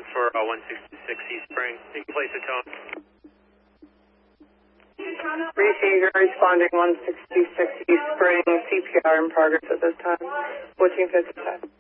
for 166 East Spring. You can place a tone. Receiver responding 166 East Spring, CPR in progress at this time, 1455.